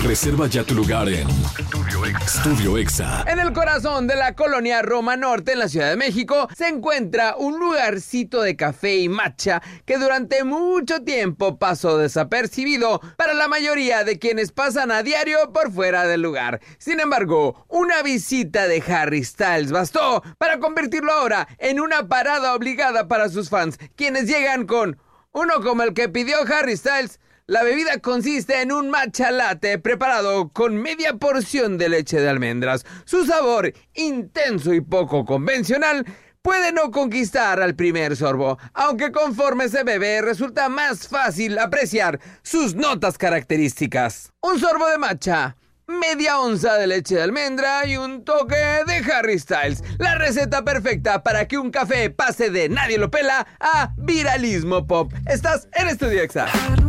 Reserva ya tu lugar en Estudio Exa. En el corazón de la colonia Roma Norte, en la Ciudad de México, se encuentra un lugarcito de café y matcha que durante mucho tiempo pasó desapercibido para la mayoría de quienes pasan a diario por fuera del lugar. Sin embargo, una visita de Harry Styles bastó para convertirlo ahora en una parada obligada para sus fans, quienes llegan con uno como el que pidió Harry Styles. La bebida consiste en un matcha latte preparado con media porción de leche de almendras. Su sabor, intenso y poco convencional, puede no conquistar al primer sorbo, aunque conforme se bebe resulta más fácil apreciar sus notas características. Un sorbo de matcha, media onza de leche de almendra y un toque de Harry Styles. La receta perfecta para que un café pase de nadie lo pela a viralismo pop. Estás en Estudio Exa.